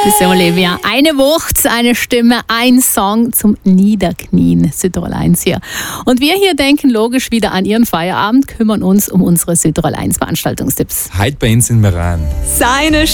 Das ist Olivia. Eine Wucht, eine Stimme, ein Song zum Niederknien. Südtirol 1 hier. Und wir hier denken logisch wieder an Ihren Feierabend, kümmern uns um unsere Südtirol 1 Veranstaltungstipps. Heute bei uns in Meran. Seine